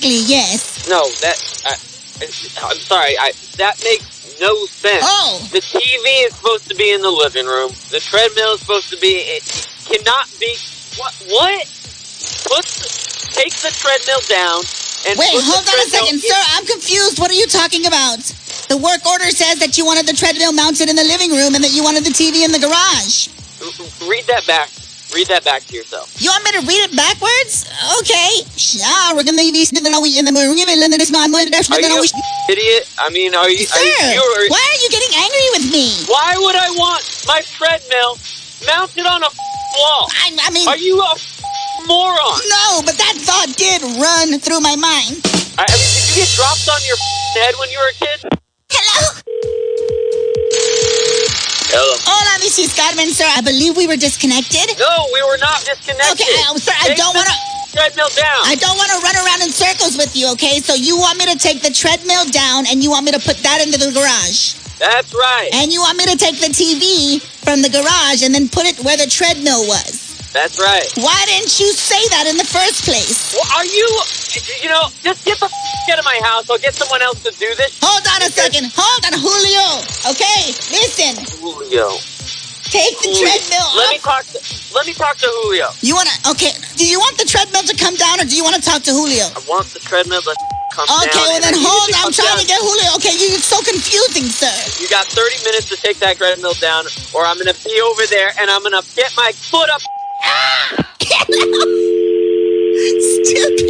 Exactly, yes. No, I'm sorry. That makes no sense. Oh. The TV is supposed to be in the living room. The treadmill is supposed to be. It cannot be. What? Take the treadmill down and Wait, put hold the on a treadmill second, sir. I'm confused. What are you talking about? The work order says that you wanted the treadmill mounted in the living room and that you wanted the TV in the garage. Read that back. Read that back to yourself. You want me to read it backwards? Okay. Are you idiot? I mean, are you? Sir, why are you getting angry with me? Why would I want my treadmill mounted on a wall? I mean... Are you a moron? No, but that thought did run through my mind. I mean, did you get dropped on your head when you were a kid? Hello? Hello. Hola, Mrs. Carmen, sir. I believe we were disconnected. No, we were not disconnected. Okay, sir, I don't want to... treadmill down. I don't want to run around in circles with you, okay? So you want me to take the treadmill down and you want me to put that into the garage. That's right. And you want me to take the TV from the garage and then put it where the treadmill was. That's right. Why didn't you say that in the first place? Well, are you... just get the out of my house. I'll get someone else to do this. Hold on a second. Hold on, Julio. Okay, listen. Julio. Take the treadmill Let off. me talk to Julio. You want to... Okay, do you want the treadmill to come down or do you want to talk to Julio? I want the treadmill to come down. Okay, well then hold on. I'm trying to get Julio. Okay, you're so confusing, sir. You got 30 minutes to take that treadmill down or I'm going to be over there and I'm going to get my foot up. Stupid.